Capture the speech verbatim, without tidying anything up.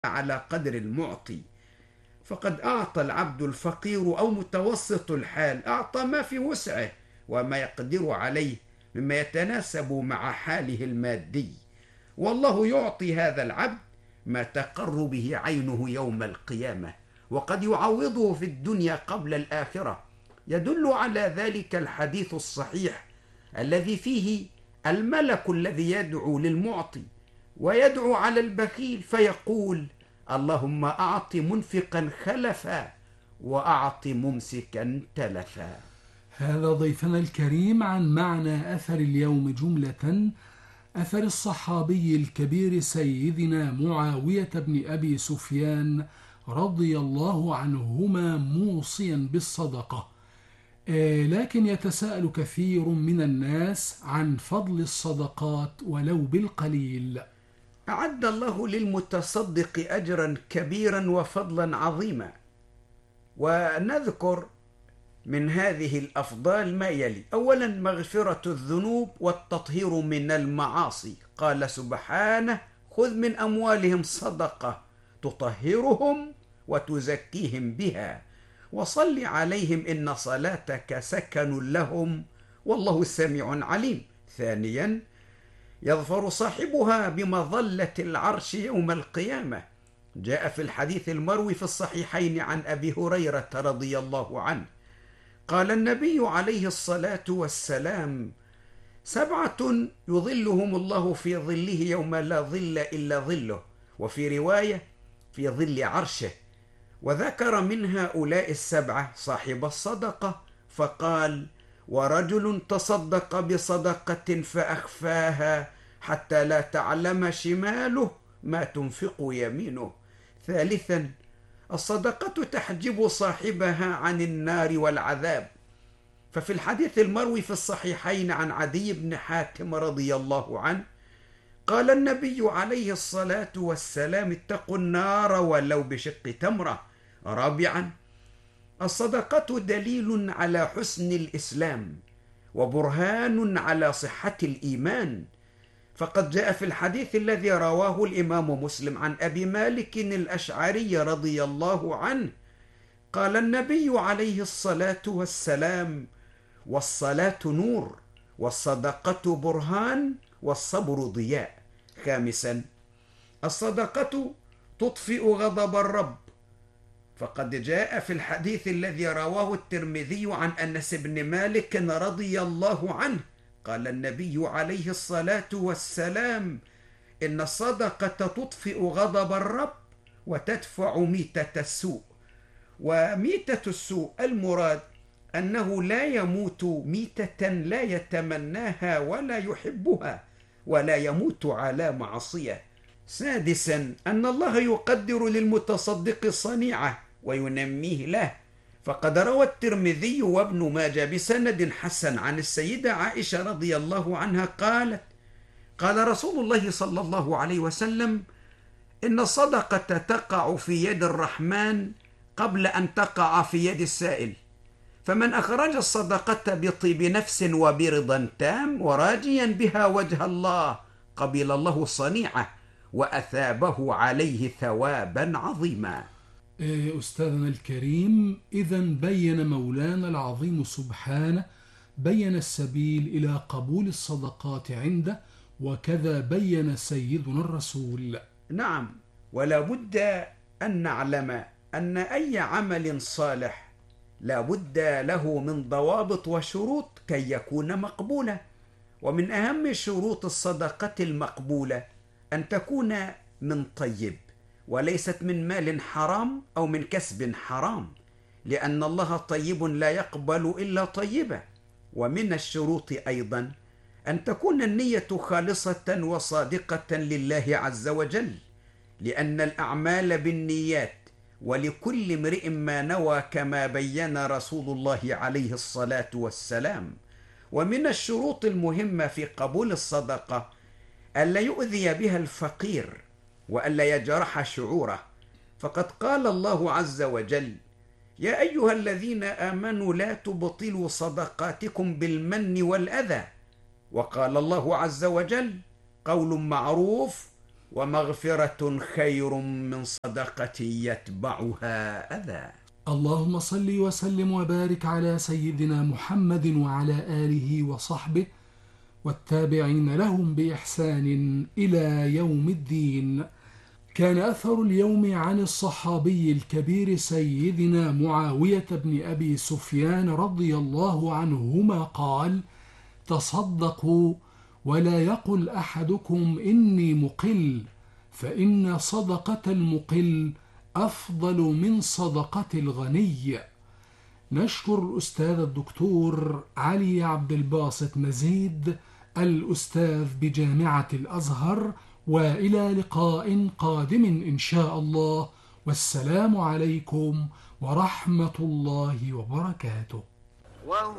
على قدر المعطي، فقد أعطى العبد الفقير أو متوسط الحال أعطى ما في وسعه وما يقدر عليه مما يتناسب مع حاله المادي، والله يعطي هذا العبد ما تقر به عينه يوم القيامة، وقد يعوضه في الدنيا قبل الآخرة. يدل على ذلك الحديث الصحيح الذي فيه الملك الذي يدعو للمعطي ويدعو على البخيل فيقول: اللهم أعط منفقا خلفا وأعط ممسكا تلفا. هذا ضيفنا الكريم عن معنى أثر اليوم جملة، أثر الصحابي الكبير سيدنا معاوية بن أبي سفيان رضي الله عنهما موصيا بالصدقة. آه لكن يتساءل كثير من الناس عن فضل الصدقات ولو بالقليل. أعد الله للمتصدق أجرا كبيرا وفضلا عظيما، ونذكر من هذه الأفضال ما يلي: أولا مغفرة الذنوب والتطهير من المعاصي، قال سبحانه: خذ من أموالهم صدقة تطهرهم وتزكيهم بها وصل عليهم إن صلاتك سكن لهم والله سميع عليم. ثانيا يظفر صاحبها بمظلة العرش يوم القيامة، جاء في الحديث المروي في الصحيحين عن أبي هريرة رضي الله عنه قال النبي عليه الصلاة والسلام: سبعة يظلهم الله في ظله يوم لا ظل إلا ظله، وفي رواية في ظل عرشه، وذكر من هؤلاء السبعة صاحب الصدقة فقال: ورجل تصدق بصدقة فأخفاها حتى لا تعلم شماله ما تنفق يمينه. ثالثا الصدقة تحجب صاحبها عن النار والعذاب، ففي الحديث المروي في الصحيحين عن عدي بن حاتم رضي الله عنه قال النبي عليه الصلاة والسلام: اتقوا النار ولو بشق تمرة. رابعا الصدقة دليل على حسن الإسلام وبرهان على صحة الإيمان، فقد جاء في الحديث الذي رواه الإمام مسلم عن أبي مالك الأشعري رضي الله عنه قال النبي عليه الصلاة والسلام: والصلاة نور والصدقة برهان والصبر ضياء. خامسا الصدقة تطفئ غضب الرب، فقد جاء في الحديث الذي رواه الترمذي عن أنس بن مالك رضي الله عنه قال النبي عليه الصلاة والسلام: إن الصدقة تطفئ غضب الرب وتدفع ميتة السوء. وميتة السوء المراد أنه لا يموت ميتة لا يتمناها ولا يحبها ولا يموت على معصية. سادسا أن الله يقدر للمتصدق صنيعه وينميه له، فقد روى الترمذي وابن ماجه بسند حسن عن السيدة عائشة رضي الله عنها قالت: قال رسول الله صلى الله عليه وسلم: إن الصدقة تقع في يد الرحمن قبل أن تقع في يد السائل، فمن أخرج الصدقة بطيب نفس وبرضا تام وراجيا بها وجه الله قبل الله صنيعه وأثابه عليه ثوابا عظيما. أستاذنا الكريم، إذن بين مولانا العظيم سبحانه بين السبيل إلى قبول الصدقات عنده، وكذا بين سيدنا الرسول. نعم، ولا بد أن نعلم أن أي عمل صالح لا بد له من ضوابط وشروط كي يكون مقبولا، ومن أهم شروط الصدقة المقبولة أن تكون من طيب وليست من مال حرام أو من كسب حرام، لأن الله طيب لا يقبل إلا طيبا. ومن الشروط أيضا أن تكون النية خالصة وصادقة لله عز وجل، لأن الأعمال بالنيات ولكل امرئ ما نوى كما بين رسول الله عليه الصلاة والسلام. ومن الشروط المهمة في قبول الصدقة ألا يؤذي بها الفقير وألا يجرح شعوره، فقد قال الله عز وجل: يا أيها الذين آمنوا لا تبطلوا صدقاتكم بالمن والأذى. وقال الله عز وجل: قول معروف ومغفرة خير من صدقة يتبعها أذى. اللهم صل وسلم وبارك على سيدنا محمد وعلى آله وصحبه والتابعين لهم بإحسان إلى يوم الدين. كان أثر اليوم عن الصحابي الكبير سيدنا معاوية بن أبي سفيان رضي الله عنهما قال: تصدقوا ولا يقل أحدكم إني مقل، فإن صدقة المقل أفضل من صدقة الغني. نشكر الأستاذ الدكتور علي عبد الباسط مزيد الأستاذ بجامعة الأزهر، وإلى لقاء قادم إن شاء الله، والسلام عليكم ورحمة الله وبركاته.